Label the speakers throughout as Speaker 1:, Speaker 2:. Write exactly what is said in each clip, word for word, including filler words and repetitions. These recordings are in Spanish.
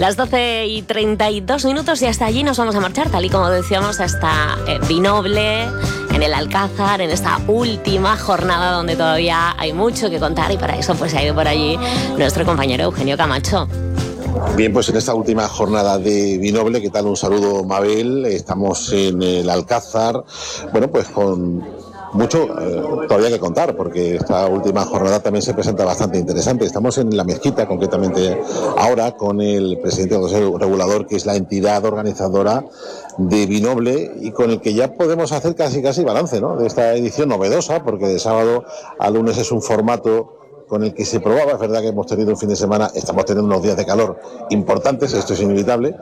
Speaker 1: Las doce y treinta y dos minutos y hasta allí nos vamos a marchar, tal y como decíamos, hasta eh, Vinoble, en el Alcázar, en esta última jornada donde todavía hay mucho que contar, y para eso pues ha ido por allí nuestro compañero Eugenio Camacho.
Speaker 2: Bien, pues en esta última jornada de Vinoble, ¿qué tal? Un saludo, Mabel. Estamos en el Alcázar, bueno, pues con mucho eh, todavía que contar, porque esta última jornada también se presenta bastante interesante. Estamos en la Mezquita, concretamente ahora, con el presidente del Consejo Regulador, que es la entidad organizadora de Vinoble, y con el que ya podemos hacer casi casi balance, ¿no?, de esta edición novedosa, porque de sábado a lunes es un formato con el que se probaba. Es verdad que hemos tenido un fin de semana, estamos teniendo unos días de calor importantes, esto es inevitable,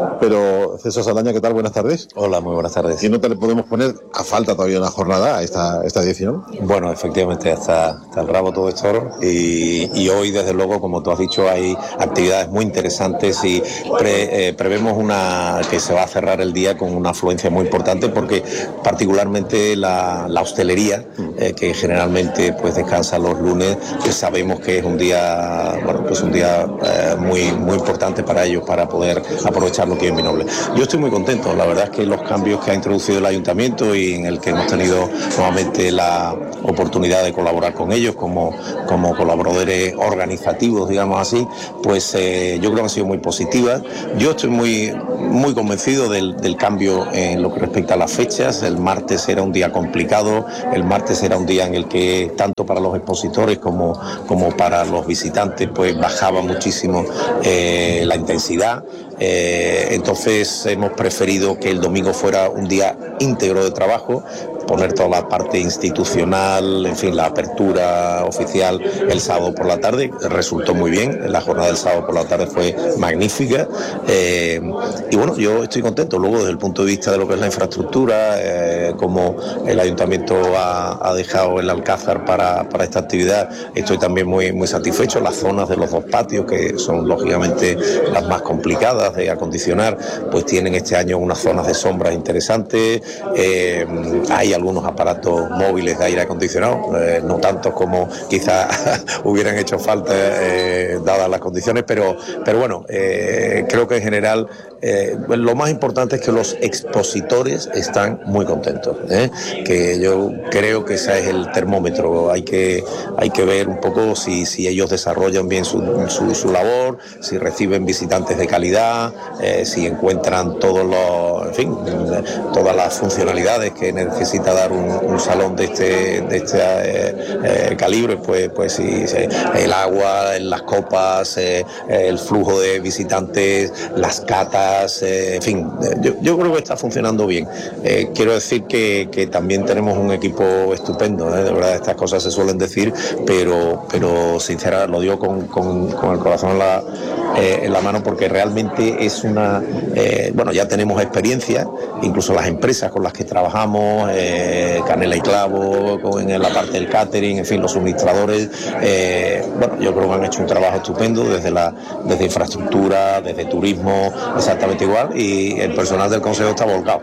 Speaker 2: pero César Saldaña, ¿qué tal? Buenas tardes.
Speaker 3: Hola, muy buenas tardes.
Speaker 2: ¿Y no te le podemos poner a falta todavía una jornada a esta, esta edición?
Speaker 3: Bueno, efectivamente, hasta, hasta el rabo todo esto, y, y hoy, desde luego, como tú has dicho, hay actividades muy interesantes, y pre, eh, prevemos una que se va a cerrar el día con una afluencia muy importante, porque particularmente la, la hostelería, eh, que generalmente pues descansa los lunes, pues sabemos que es un día, bueno, pues un día eh, muy, muy importante para ellos, para poder aprovecharlo aquí en Vinoble. Yo estoy muy contento. La verdad es que los cambios que ha introducido el ayuntamiento, y en el que hemos tenido nuevamente la oportunidad de colaborar con ellos como, como colaboradores organizativos, digamos así, pues eh, yo creo que han sido muy positivas. Yo estoy muy, muy convencido del, del cambio en lo que respecta a las fechas. El martes era un día complicado, el martes era un día en el que tanto para los expositores como como para los visitantes pues bajaba muchísimo eh, la intensidad. Eh, entonces hemos preferido que el domingo fuera un día íntegro de trabajo, poner toda la parte institucional, en fin, la apertura oficial el sábado por la tarde. Resultó muy bien, la jornada del sábado por la tarde fue magnífica, eh, y bueno, yo estoy contento. Luego, desde el punto de vista de lo que es la infraestructura, eh, como el ayuntamiento ha, ha dejado el Alcázar para, para esta actividad, estoy también muy, muy satisfecho. Las zonas de los dos patios, que son lógicamente las más complicadas de acondicionar, pues tienen este año unas zonas de sombras interesantes. Eh, hay algunos aparatos móviles de aire acondicionado, eh, no tantos como quizá hubieran hecho falta eh, dadas las condiciones, pero, pero bueno, eh, creo que en general eh, lo más importante es que los expositores están muy contentos, ¿eh? Que yo creo que ese es el termómetro. Hay que, hay que ver un poco si, si ellos desarrollan bien su, su, su labor, si reciben visitantes de calidad, eh, si encuentran todos los, en fin, todas las funcionalidades que necesita dar un, un salón de este, de este eh, eh, calibre, pues, pues sí, sí, el agua, las copas, eh, el flujo de visitantes, las catas, eh, en fin, yo, yo creo que está funcionando bien. Eh, quiero decir que, que también tenemos un equipo estupendo, ¿eh? De verdad, estas cosas se suelen decir, pero, pero sincera, lo digo con, con, con el corazón en la, eh, en la mano, porque realmente es una, eh, bueno, ya tenemos experiencia, incluso las empresas con las que trabajamos, eh, Canela y Clavo, con, en la parte del catering, en fin, los suministradores, eh, bueno, yo creo que han hecho un trabajo estupendo desde la desde infraestructura, desde turismo, exactamente igual, y el personal del Consejo está volcado.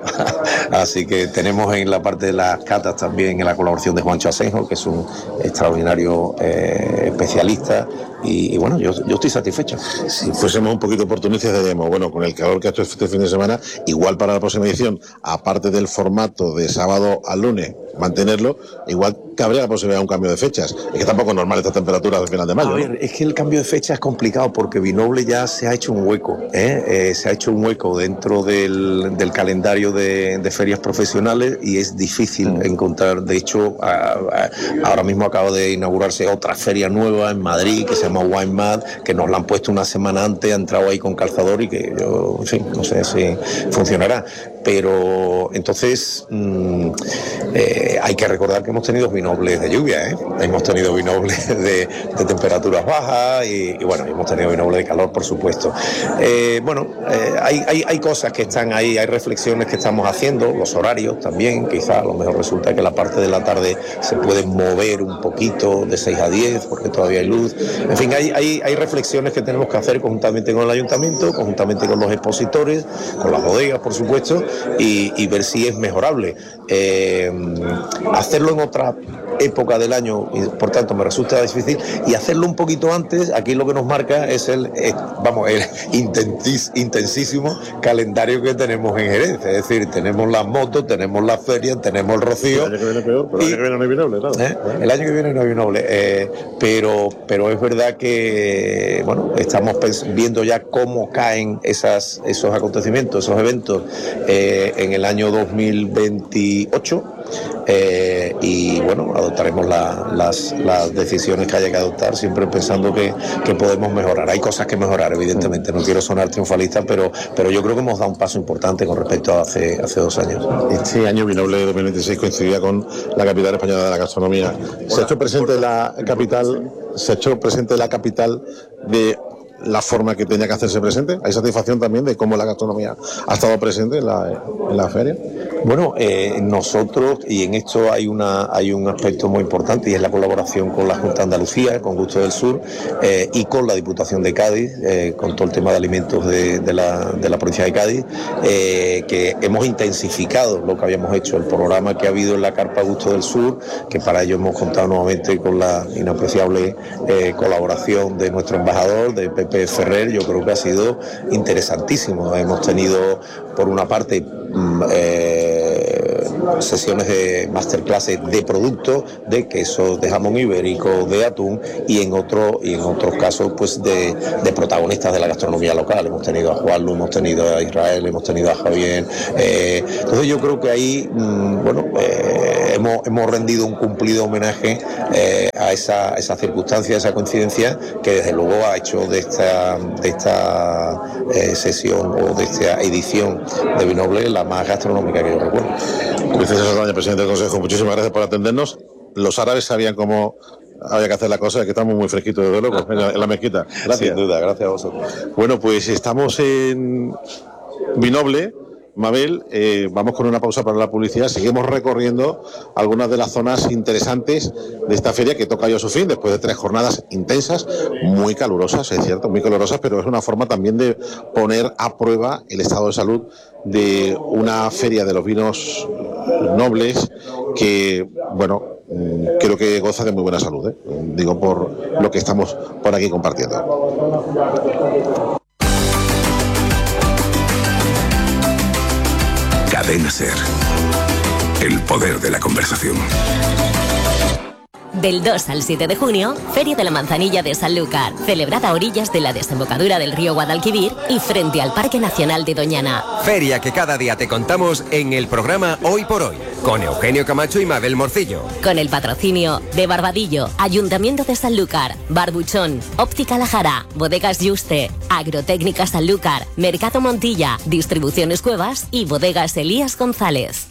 Speaker 3: Así que tenemos en la parte de las catas también en la colaboración de Juancho Asenjo, que es un extraordinario eh, especialista, y, y bueno, yo, yo estoy satisfecho.
Speaker 2: Si fuésemos un poquito oportunistas, diríamos, bueno, con el calor que ha hecho este fin de semana, igual para la próxima edición, aparte del formato de sábado al lunes, mantenerlo, igual cabría la posibilidad de un cambio de fechas. Es que tampoco es normal estas temperaturas al final de mayo.
Speaker 3: A ver, ¿no? Es que el cambio de fecha es complicado, porque Vinoble ya se ha hecho un hueco, ¿eh? Eh, se ha hecho un hueco dentro del, del calendario de, de ferias profesionales, y es difícil mm. encontrar. De hecho, a, a, ahora mismo acaba de inaugurarse otra feria nueva en Madrid que se llama Wine Mad, que nos la han puesto una semana antes, ha entrado ahí con calzador, y que yo, en fin, no sé si funcionará. Pero entonces mmm, eh, hay que recordar que hemos tenido Vinobles de lluvia, ¿eh? Hemos tenido Vinobles de, de temperaturas bajas, y, y bueno, hemos tenido Vinobles de calor, por supuesto. Eh, bueno, eh, hay, hay, hay cosas que están ahí, hay reflexiones que estamos haciendo, los horarios también, quizá a lo mejor resulta que la parte de la tarde se puede mover un poquito de seis a diez, porque todavía hay luz. En fin, hay, hay, hay reflexiones que tenemos que hacer conjuntamente con el ayuntamiento, conjuntamente con los expositores, con las bodegas, por supuesto, y, y ver si es mejorable. Eh, hacerlo en otra época del año y por tanto me resulta difícil, y hacerlo un poquito antes, aquí lo que nos marca es el, eh, vamos, el intensis, intensísimo calendario que tenemos en Jerez, es decir, tenemos las motos, tenemos las ferias, tenemos el rocío.
Speaker 2: El año que viene peor, pero el año que viene no hay Vinoble, claro.
Speaker 3: ¿Eh? El año que viene no hay Vinoble, eh, pero, pero es verdad que, bueno, estamos viendo ya cómo caen esas, esos acontecimientos, esos eventos eh, en el año dos mil veintiocho. Eh, y bueno, adoptaremos la, las, las decisiones que haya que adoptar, siempre pensando que, que podemos mejorar. Hay cosas que mejorar, evidentemente, no quiero sonar triunfalista, pero, pero yo creo que hemos dado un paso importante con respecto a hace, hace dos años.
Speaker 2: Este año Vinoble dos mil veintiséis coincidía con la capital española de la gastronomía. Se ha hecho presente la capital, se ha hecho presente la capital de la forma que tenía que hacerse presente. ¿Hay satisfacción también de cómo la gastronomía ha estado presente en la, en la feria?
Speaker 3: Bueno, eh, nosotros, y en esto hay una hay un aspecto muy importante, y es la colaboración con la Junta de Andalucía, con Gusto del Sur, eh, y con la Diputación de Cádiz, eh, con todo el tema de alimentos de, de, la, de la provincia de Cádiz, eh, que hemos intensificado lo que habíamos hecho, el programa que ha habido en la Carpa Gusto del Sur, que para ello hemos contado nuevamente con la inapreciable eh, colaboración de nuestro embajador, de Pepe Ferrer. Yo creo que ha sido interesantísimo. Hemos tenido, por una parte, eh, sesiones de masterclasses de productos, de quesos, de jamón ibérico, de atún, y en otro y en otros casos pues de, de protagonistas de la gastronomía local. Hemos tenido a Juanlu, hemos tenido a Israel, hemos tenido a Javier. Eh, entonces yo creo que ahí, mmm, bueno, eh, hemos, hemos rendido un cumplido homenaje eh, a esa, esa circunstancia, a esa coincidencia, que desde luego ha hecho de esta, de esta eh, sesión o de esta edición de Vinoble la más gastronómica que yo recuerdo.
Speaker 2: Princesa Saldaña, presidente del Consejo, muchísimas gracias por atendernos. Los árabes sabían cómo había que hacer la cosa, que estamos muy fresquitos desde luego en la, en la mezquita. Gracias.
Speaker 3: Sin duda, gracias a vosotros.
Speaker 2: Bueno, pues estamos en Vinoble. Mabel, eh, vamos con una pausa para la publicidad. Seguimos recorriendo algunas de las zonas interesantes de esta feria, que toca ya su fin después de tres jornadas intensas, muy calurosas, es cierto, muy calurosas, pero es una forma también de poner a prueba el estado de salud de una feria de los vinos nobles que, bueno, creo que goza de muy buena salud, ¿eh? Digo, por lo que estamos por aquí compartiendo.
Speaker 4: Cadena Ser. El poder de la conversación.
Speaker 1: Del dos al siete de junio, Feria de la Manzanilla de Sanlúcar, celebrada a orillas de la desembocadura del río Guadalquivir y frente al Parque Nacional de Doñana.
Speaker 5: Feria que cada día te contamos en el programa Hoy por Hoy, con Eugenio Camacho y Mabel Morcillo.
Speaker 1: Con el patrocinio de Barbadillo, Ayuntamiento de Sanlúcar, Barbuchón, Óptica La Jara, Bodegas Yuste, Agrotécnica Sanlúcar, Mercado Montilla, Distribuciones Cuevas y Bodegas Elías González.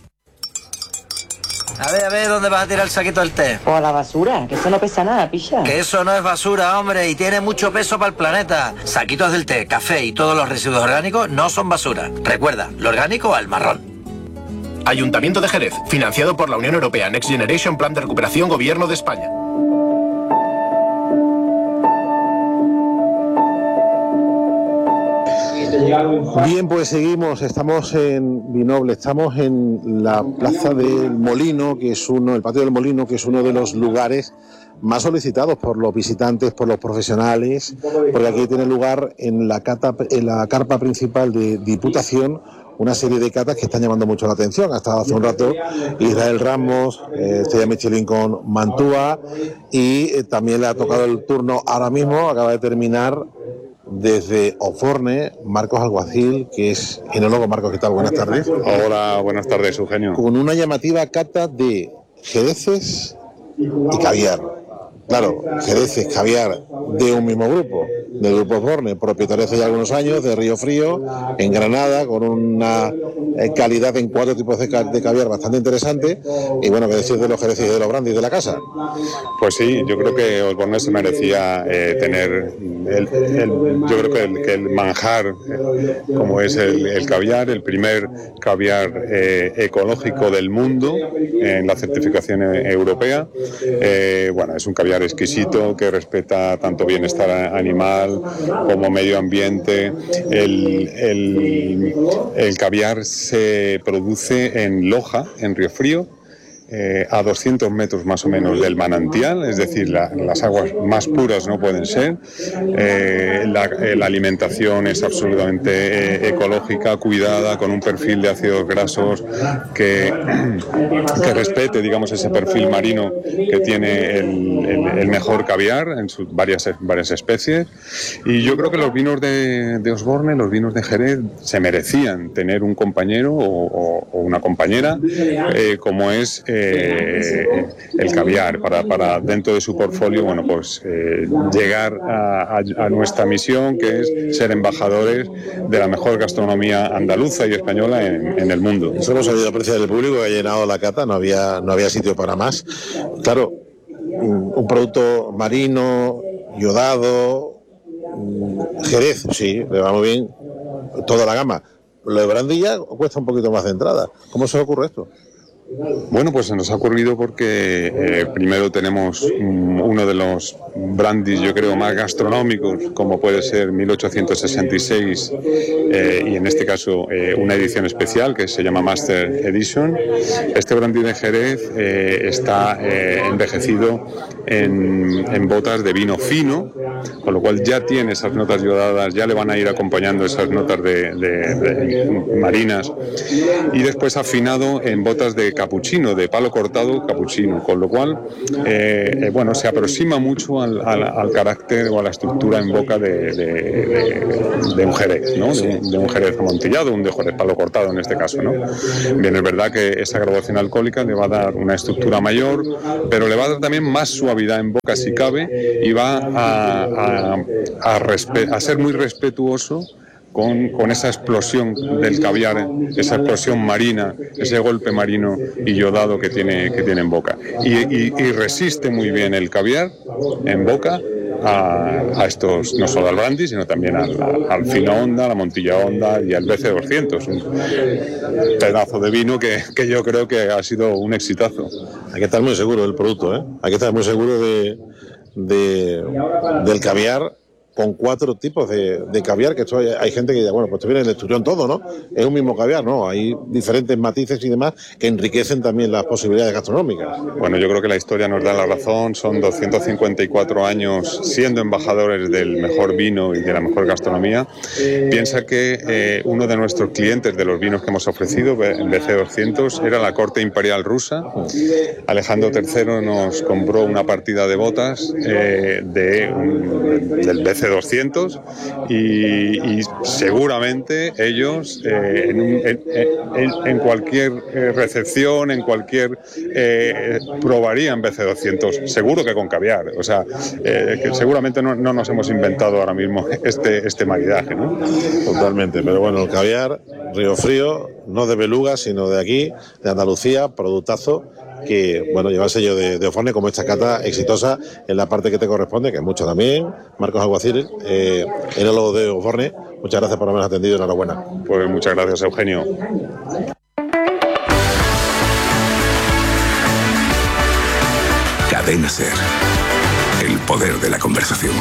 Speaker 6: A ver, a ver, ¿dónde vas a tirar el saquito del té?
Speaker 7: O a la basura, que eso no pesa nada, picha.
Speaker 6: Que eso no es basura, hombre, y tiene mucho peso para el planeta. Saquitos del té, café y todos los residuos orgánicos no son basura. Recuerda, lo orgánico al marrón.
Speaker 8: Ayuntamiento de Jerez, financiado por la Unión Europea, Next Generation, Plan de Recuperación, Gobierno de España.
Speaker 2: Bien, pues seguimos, estamos en Vinoble, estamos en la Plaza del Molino, que es uno, el Patio del Molino, que es uno de los lugares más solicitados por los visitantes, por los profesionales, porque aquí tiene lugar en la, cata, en la carpa principal de Diputación una serie de catas que están llamando mucho la atención. Ha estado hace un rato Israel Ramos, eh, Estrella Michelin con Mantua, y eh, también le ha tocado el turno ahora mismo, acaba de terminar desde Oforne, Marcos Alguacil, que es enólogo. Marcos, ¿qué tal? Buenas tardes.
Speaker 9: Hola, buenas tardes, Eugenio.
Speaker 2: Con una llamativa cata de jereces y caviar. Claro, jereces, caviar de un mismo grupo, del grupo Oforne, propietario hace ya algunos años, de Río Frío, en Granada, con una calidad en cuatro tipos de, de caviar bastante interesante. Y bueno, ¿qué decir de los jereces y de los brandis de la casa?
Speaker 9: Pues sí, yo creo que Oforne se merecía eh, tener, el, el, yo creo que el, que el manjar, eh, como es el, el caviar, el primer caviar eh, ecológico del mundo en la certificación europea. Eh, bueno, es un caviar exquisito que respeta tanto bienestar animal como medio ambiente. El, el, el caviar se produce en Loja, en Río Frío, eh, a doscientos metros más o menos del manantial, es decir, la, las aguas más puras no pueden ser. Eh, la, eh, la alimentación es absolutamente eh, ecológica, cuidada, con un perfil de ácidos grasos que, que respete, digamos, ese perfil marino que tiene el, el, el mejor caviar en sus varias, varias especies. Y yo creo que los vinos de, de Osborne, los vinos de Jerez, se merecían tener un compañero o, o, o una compañera eh, como es eh, el caviar, para, para dentro de su portfolio, bueno, pues eh, llegar a, a, a nuestra misión, que es ser embajadores de la mejor gastronomía andaluza y española en, en el mundo.
Speaker 2: Eso hemos sabido apreciar del público que ha llenado la cata, no había, no había sitio para más. Claro, un producto marino, yodado, Jerez, sí, le va muy bien toda la gama. Lo de brandy ya cuesta un poquito más de entrada. ¿Cómo se os ocurre esto?
Speaker 9: Bueno, pues se nos ha ocurrido porque eh, primero tenemos um, uno de los brandis, yo creo, más gastronómicos, como puede ser mil ochocientos sesenta y seis, eh, y en este caso eh, una edición especial que se llama Master Edition. Este brandy de Jerez eh, está eh, envejecido en, en botas de vino fino, con lo cual ya tiene esas notas yodadas, ya le van a ir acompañando esas notas de, de, de marinas, y después afinado en botas de capuchino, de palo cortado capuchino, con lo cual eh, eh, bueno, se aproxima mucho al, al, al carácter o a la estructura en boca de, de, de, de un Jerez, ¿no? De, de un Jerez amontillado, un de Jerez palo cortado en este caso, ¿no? Bien, es verdad que esa graduación alcohólica le va a dar una estructura mayor, pero le va a dar también más suavidad en boca si cabe, y va a, a, a, respe- a ser muy respetuoso Con, con esa explosión del caviar, esa explosión marina, ese golpe marino y yodado que tiene, que tiene en boca. Y, y, y resiste muy bien el caviar en boca a, a estos, no solo al brandy, sino también al, al fino honda, a la montilla honda y al B C doscientos, un pedazo de vino que, que yo creo que ha sido un exitazo.
Speaker 2: Hay que estar muy seguro del producto, ¿eh? Hay que estar muy seguro de, de, del caviar, con cuatro tipos de, de caviar, que esto hay, hay gente que dice, bueno, pues esto viene en el esturión todo, ¿no? Es un mismo caviar, ¿no? Hay diferentes matices y demás que enriquecen también las posibilidades gastronómicas.
Speaker 9: Bueno, yo creo que la historia nos da la razón, son doscientos cincuenta y cuatro años siendo embajadores del mejor vino y de la mejor gastronomía. Piensa que eh, uno de nuestros clientes de los vinos que hemos ofrecido, el B C doscientos, era la corte imperial rusa. Alejandro tercero nos compró una partida de botas eh, de, un, del B C doscientos y, y seguramente ellos eh, en, un, en, en, en cualquier eh, recepción, en cualquier eh, probarían B C doscientos, seguro que con caviar, o sea, eh, que seguramente no, no nos hemos inventado ahora mismo este, este maridaje, ¿no?
Speaker 2: Totalmente, pero bueno, el caviar, Río Frío, no de Beluga, sino de aquí, de Andalucía, productazo, que, bueno, lleva el sello de, de Osborne como esta cata exitosa en la parte que te corresponde, que es mucho también. Marcos Alguacil, eh, enólogo de Osborne, muchas gracias por habernos atendido, enhorabuena.
Speaker 9: Pues muchas gracias, Eugenio.
Speaker 4: Cadena SER, el poder de la conversación.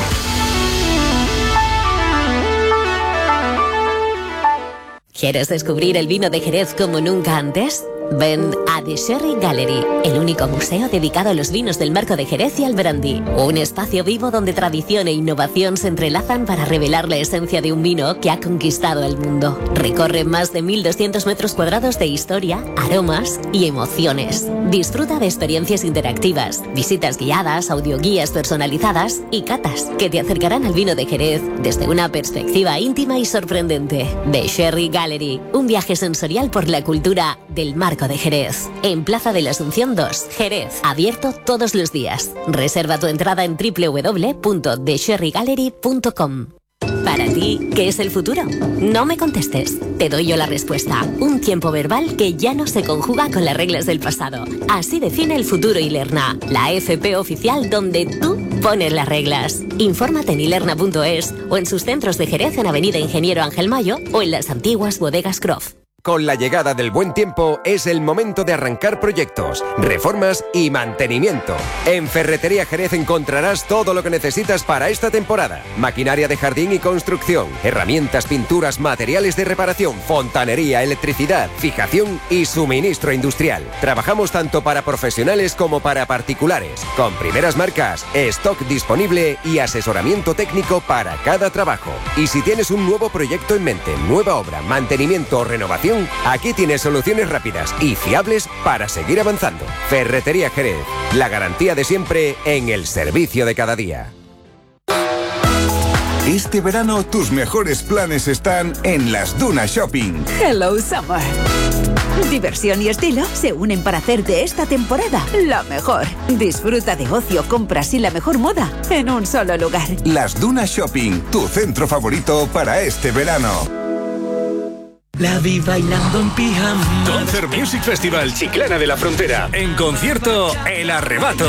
Speaker 1: ¿Quieres descubrir el vino de Jerez como nunca antes? Ven a The Sherry Gallery, el único museo dedicado a los vinos del Marco de Jerez y al brandy. Un espacio vivo donde tradición e innovación se entrelazan para revelar la esencia de un vino que ha conquistado el mundo. Recorre más de mil doscientos metros cuadrados de historia, aromas y emociones. Disfruta de experiencias interactivas, visitas guiadas, audioguías personalizadas y catas que te acercarán al vino de Jerez desde una perspectiva íntima y sorprendente. The Sherry Gallery, un viaje sensorial por la cultura del Marco de Jerez, en Plaza de la Asunción dos, Jerez, abierto todos los días. Reserva tu entrada en doble u doble u doble u punto the sherry gallery punto com. Para ti, ¿qué es el futuro? No me contestes, te doy yo la respuesta. Un tiempo verbal que ya no se conjuga con las reglas del pasado. Así define el futuro Ilerna, la F P oficial donde tú pones las reglas. Infórmate en ilerna punto es o en sus centros de Jerez en Avenida Ingeniero Ángel Mayo o en las antiguas bodegas Croft.
Speaker 5: Con la llegada del buen tiempo es el momento de arrancar proyectos, reformas y mantenimiento. En Ferretería Jerez encontrarás todo lo que necesitas para esta temporada. Maquinaria de jardín y construcción, herramientas, pinturas, materiales de reparación, fontanería, electricidad, fijación y suministro industrial. Trabajamos tanto para profesionales como para particulares, con primeras marcas, stock disponible y asesoramiento técnico para cada trabajo. Y si tienes un nuevo proyecto en mente, nueva obra, mantenimiento o renovación, aquí tienes soluciones rápidas y fiables para seguir avanzando. Ferretería Jerez, la garantía de siempre en el servicio de cada día.
Speaker 10: Este verano tus mejores planes están en Las Dunas Shopping.
Speaker 11: Hello Summer. Diversión y estilo se unen para hacer de esta temporada la mejor. Disfruta de ocio, compras y la mejor moda en un solo lugar.
Speaker 10: Las Dunas Shopping, tu centro favorito para este verano.
Speaker 12: La vi bailando en pijama.
Speaker 13: Concert Music Festival Chiclana de la Frontera. En concierto, El Arrebato.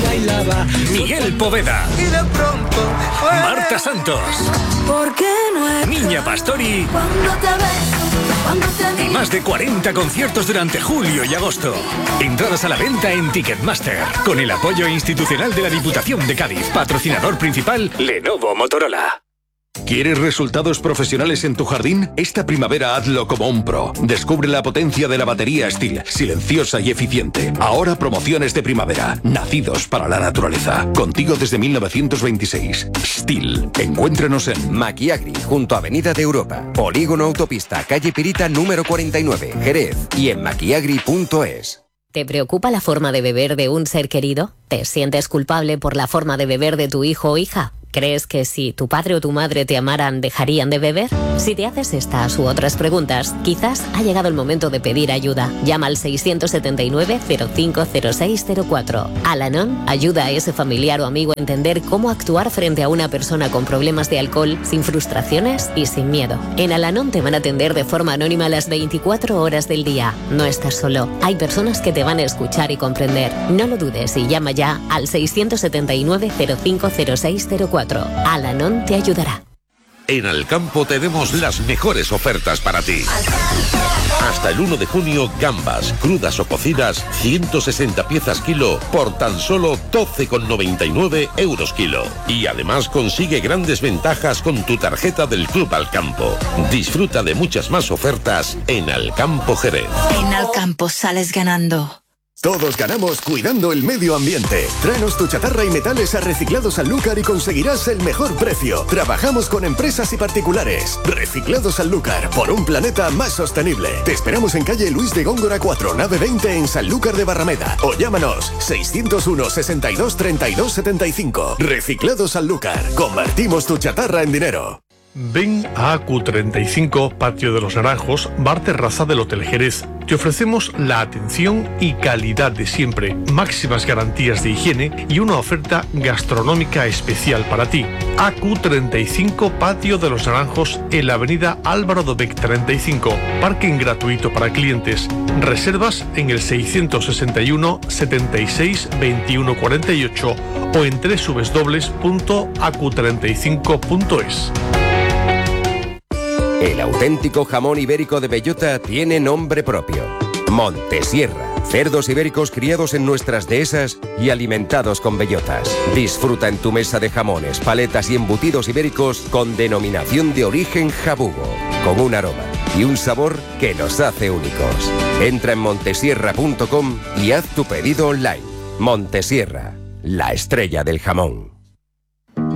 Speaker 13: Miguel Poveda.
Speaker 12: Y de pronto fue
Speaker 13: Marta Santos.
Speaker 12: ¿Por qué no es
Speaker 13: Niña Pastori.
Speaker 12: Cuando te beso, cuando te
Speaker 13: Y más de cuarenta conciertos durante julio y agosto. Entradas a la venta en Ticketmaster. Con el apoyo institucional de la Diputación de Cádiz. Patrocinador principal, Lenovo Motorola. ¿Quieres resultados profesionales en tu jardín? Esta primavera hazlo como un pro. Descubre la potencia de la batería Stihl, silenciosa y eficiente. Ahora promociones de primavera, nacidos para la naturaleza. Contigo desde mil novecientos veintiséis. Stihl. Encuéntranos en
Speaker 5: Maquiagri, junto a Avenida de Europa. Polígono Autopista, calle Pirita número cuarenta y nueve, Jerez. Y en maquiagri punto es.
Speaker 1: ¿Te preocupa la forma de beber de un ser querido? ¿Te sientes culpable por la forma de beber de tu hijo o hija? ¿Crees que si tu padre o tu madre te amaran, dejarían de beber? Si te haces estas u otras preguntas, quizás ha llegado el momento de pedir ayuda. Llama al seiscientos setenta y nueve, cero cinco cero seis cero cuatro. Al-Anon ayuda a ese familiar o amigo a entender cómo actuar frente a una persona con problemas de alcohol, sin frustraciones y sin miedo. En Al-Anon te van a atender de forma anónima las veinticuatro horas del día. No estás solo. Hay personas que te van a escuchar y comprender. No lo dudes y llama ya al seiscientos setenta y nueve, cero cinco cero seis cero cuatro. Al-Anon te ayudará.
Speaker 14: En Alcampo tenemos las mejores ofertas para ti. Hasta el uno de junio, gambas, crudas o cocidas, ciento sesenta piezas kilo por tan solo doce con noventa y nueve euros kilo. Y además consigue grandes ventajas con tu tarjeta del Club Alcampo. Disfruta de muchas más ofertas en Alcampo Jerez.
Speaker 15: En Alcampo sales ganando.
Speaker 16: Todos ganamos cuidando el medio ambiente. Tráenos tu chatarra y metales a Reciclados Sanlúcar y conseguirás el mejor precio. Trabajamos con empresas y particulares. Reciclados Sanlúcar, por un planeta más sostenible. Te esperamos en calle Luis de Góngora cuatro, nave veinte en Sanlúcar de Barrameda. O llámanos seiscientos uno, sesenta y dos, treinta y dos, setenta y cinco. Reciclados Sanlúcar. Convertimos tu chatarra en dinero.
Speaker 17: Ven a A Q treinta y cinco, Patio de los Naranjos, bar terraza del Hotel Jerez. Te ofrecemos la atención y calidad de siempre, máximas garantías de higiene y una oferta gastronómica especial para ti. A Q treinta y cinco, Patio de los Naranjos, en la avenida Álvaro Dobech treinta y cinco. Parking gratuito para clientes. Reservas en el seiscientos sesenta y uno, setenta y seis, veintiuno cuarenta y ocho o en doble u doble u doble u punto a q treinta y cinco punto es.
Speaker 5: El auténtico jamón ibérico de bellota tiene nombre propio. Montesierra. Cerdos ibéricos criados en nuestras dehesas y alimentados con bellotas. Disfruta en tu mesa de jamones, paletas y embutidos ibéricos con denominación de origen jabugo, con un aroma y un sabor que los hace únicos. Entra en montesierra punto com y haz tu pedido online. Montesierra, la estrella del jamón.